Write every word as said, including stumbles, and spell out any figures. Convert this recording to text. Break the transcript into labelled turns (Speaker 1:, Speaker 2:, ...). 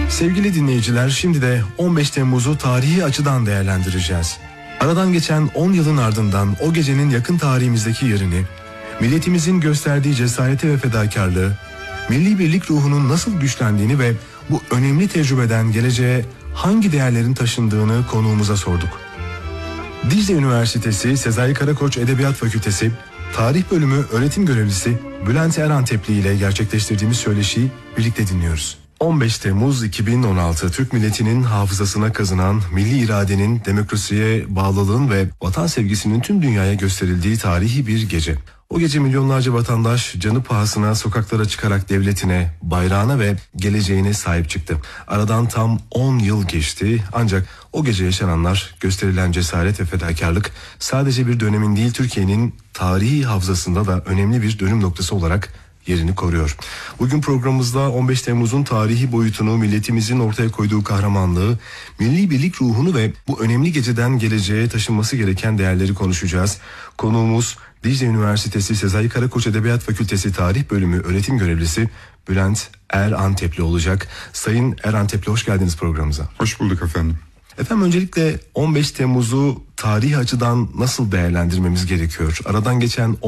Speaker 1: Sevgili dinleyiciler, şimdi de on beş Temmuz'u tarihi açıdan değerlendireceğiz. Aradan geçen on yılın ardından o gecenin yakın tarihimizdeki yerini, milletimizin gösterdiği cesareti ve fedakarlığı, milli birlik ruhunun nasıl güçlendiğini ve bu önemli tecrübeden geleceğe hangi değerlerin taşındığını konuğumuza sorduk. Dicle Üniversitesi Sezai Karakoç Edebiyat Fakültesi Tarih Bölümü öğretim görevlisi Bülent Erantepli ile gerçekleştirdiğimiz söyleşiyi birlikte dinliyoruz. on beş Temmuz iki bin on altı Türk milletinin hafızasına kazınan milli iradenin, demokrasiye bağlılığın ve vatan sevgisinin tüm dünyaya gösterildiği tarihi bir gece. O gece milyonlarca vatandaş canı pahasına sokaklara çıkarak devletine, bayrağına ve geleceğine sahip çıktı. Aradan tam on yıl geçti, ancak o gece yaşananlar, gösterilen cesaret ve fedakarlık sadece bir dönemin değil, Türkiye'nin tarihi hafızasında da önemli bir dönüm noktası olarak yerini koruyor. Bugün programımızda on beş Temmuz'un tarihi boyutunu, milletimizin ortaya koyduğu kahramanlığı, milli birlik ruhunu ve bu önemli geceden geleceğe taşınması gereken değerleri konuşacağız. Konuğumuz Dicle Üniversitesi Sezai Karakoç Edebiyat Fakültesi Tarih Bölümü öğretim görevlisi Bülent Erantepli olacak. Sayın Erantepli, hoş geldiniz programımıza.
Speaker 2: Hoş bulduk efendim.
Speaker 1: Efendim, öncelikle on beş Temmuz'u tarihi açıdan nasıl değerlendirmemiz gerekiyor? Aradan geçen